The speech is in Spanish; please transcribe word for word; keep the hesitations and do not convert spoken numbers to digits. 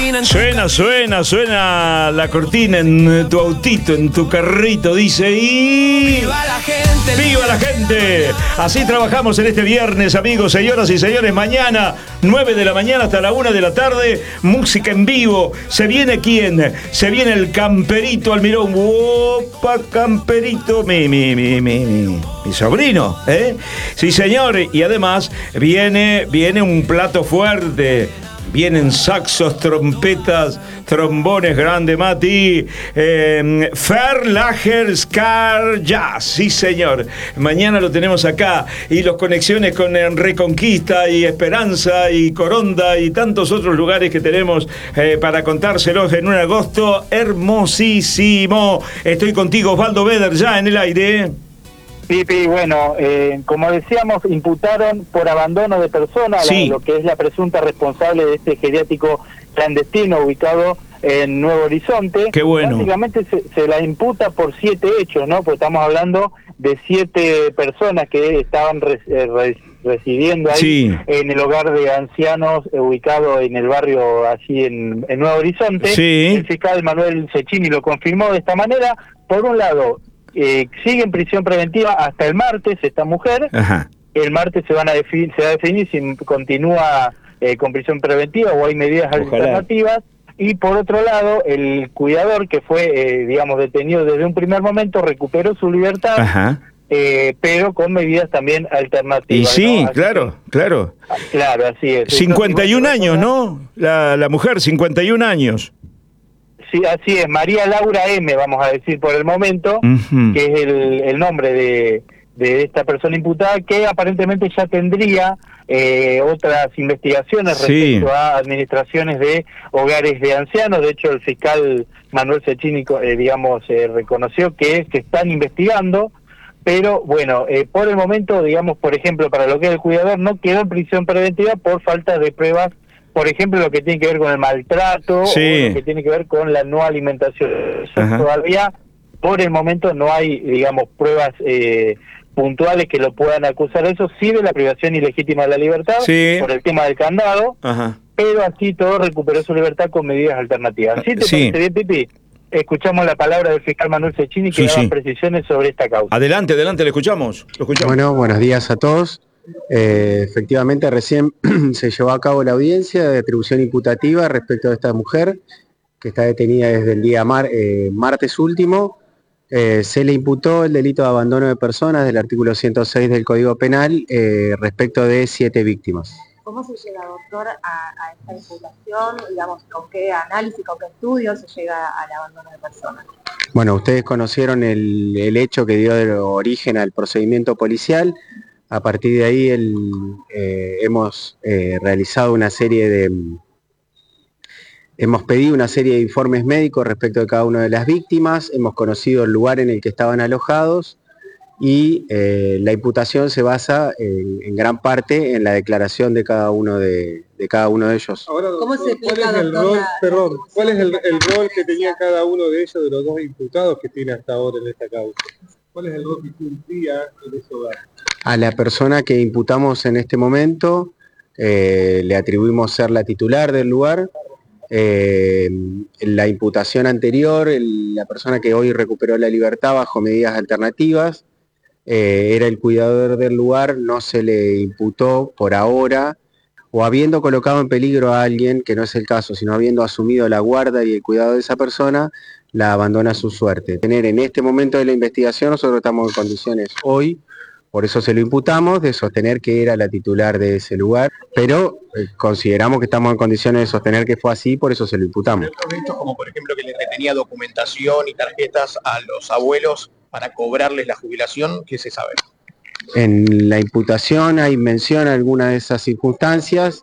Suena, suena, suena la cortina en tu autito, en tu carrito, dice y... ¡Viva la gente! ¡Viva la gente! Así trabajamos en este viernes, amigos, señoras y señores. Mañana, nueve de la mañana hasta la una de la tarde, música en vivo. ¿Se viene quién? Se viene el Camperito Almirón. ¡Opa, Camperito! Mi, mi, mi, mi, mi, mi sobrino, ¿eh? Sí, señor. Y además viene, viene un plato fuerte. Vienen saxos, trompetas, trombones, grande Mati, eh, Ferlager Scar Jazz, sí señor. Mañana lo tenemos acá y los conexiones con eh, Reconquista y Esperanza y Coronda y tantos otros lugares que tenemos eh, para contárselos en un agosto hermosísimo. Estoy contigo, Osvaldo Beder, ya en el aire. Pipi, bueno, eh, como decíamos, imputaron por abandono de persona sí. la, lo que es la presunta responsable de este geriátrico clandestino ubicado en Nuevo Horizonte. Qué bueno. Básicamente se, se la imputa por siete hechos, ¿no? Pues estamos hablando de siete personas que estaban res, eh, res, residiendo ahí sí. en el hogar de ancianos eh, ubicado en el barrio allí en, en Nuevo Horizonte. Sí. El fiscal Manuel Cecchini lo confirmó de esta manera. Por un lado, Eh, sigue en prisión preventiva hasta el martes esta mujer. Ajá. El martes se van a definir, se va a definir si continúa eh, con prisión preventiva o hay medidas Ojalá. alternativas. Y por otro lado, el cuidador que fue, eh, digamos, detenido desde un primer momento recuperó su libertad, Ajá. Eh, pero con medidas también alternativas. Y sí, ¿no? claro, que, claro. Claro, así es. cincuenta y un años, ¿no? La, la mujer, cincuenta y un años. Sí, así es, María Laura M, vamos a decir por el momento, uh-huh. que es el, el nombre de, de esta persona imputada, que aparentemente ya tendría eh, otras investigaciones sí. respecto a administraciones de hogares de ancianos. De hecho, el fiscal Manuel Cecchini, eh, digamos, eh, reconoció que se están investigando, pero bueno, eh, por el momento, digamos, por ejemplo, para lo que es el cuidador, no quedó en prisión preventiva por falta de pruebas. Por ejemplo, lo que tiene que ver con el maltrato sí. o lo que tiene que ver con la no alimentación. Todavía, por el momento, no hay, digamos, pruebas eh, puntuales que lo puedan acusar de eso. Sí de la privación ilegítima de la libertad, sí. por el tema del candado, Ajá. pero así todo recuperó su libertad con medidas alternativas. ¿Sí te sí. parece bien, Pipi? Escuchamos la palabra del fiscal Manuel Cecchini que sí, daba sí. precisiones sobre esta causa. Adelante, adelante, le escuchamos. Lo escuchamos. Bueno, buenos días a todos. Eh, efectivamente recién se llevó a cabo la audiencia de atribución imputativa respecto a esta mujer que está detenida desde el día mar, eh, martes último. Eh, se le imputó el delito de abandono de personas del artículo ciento seis del Código Penal eh, respecto de siete víctimas. ¿Cómo se llega, doctor, a, a esta imputación? Digamos, ¿con qué análisis, con qué estudios se llega al abandono de personas? Bueno, ustedes conocieron el, el hecho que dio origen al procedimiento policial. A partir de ahí el, eh, hemos eh, realizado una serie de... Hemos pedido una serie de informes médicos respecto de cada una de las víctimas, hemos conocido el lugar en el que estaban alojados y eh, la imputación se basa en, en gran parte en la declaración de cada uno de, de, cada uno de ellos. Ahora, ¿cómo se explica, ¿cuál es el rol, la, perdón, la ¿cuál es el, el rol que tenía cada uno de ellos, de los dos imputados que tiene hasta ahora en esta causa? ¿Cuál es el rol que cumplía en ese hogar? A la persona que imputamos en este momento eh, le atribuimos ser la titular del lugar. Eh, la imputación anterior, el, la persona que hoy recuperó la libertad bajo medidas alternativas, eh, era el cuidador del lugar, no se le imputó por ahora, o habiendo colocado en peligro a alguien, que no es el caso, sino habiendo asumido la guarda y el cuidado de esa persona, la abandona a su suerte. Tener en este momento de la investigación, nosotros estamos en condiciones hoy, por eso se lo imputamos, de sostener que era la titular de ese lugar, pero eh, consideramos que estamos en condiciones de sostener que fue así, por eso se lo imputamos. Otros hechos, como por ejemplo que le retenía documentación y tarjetas a los abuelos para cobrarles la jubilación, ¿qué se sabe? En la imputación hay mención a alguna de esas circunstancias,